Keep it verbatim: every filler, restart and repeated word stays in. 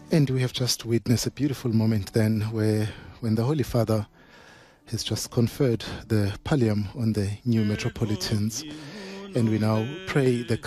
And we have just witnessed a beautiful moment then where when the Holy Father has just conferred the pallium on the new metropolitans, and we now pray the